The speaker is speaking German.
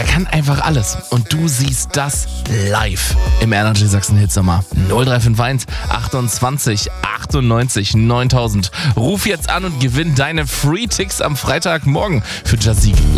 kann einfach alles. Und du siehst das live im Energy Sachsen Hitsommer. 0351 28 98 9000. Ruf jetzt an und gewinn deine Free Ticks am Freitagmorgen für Jazik.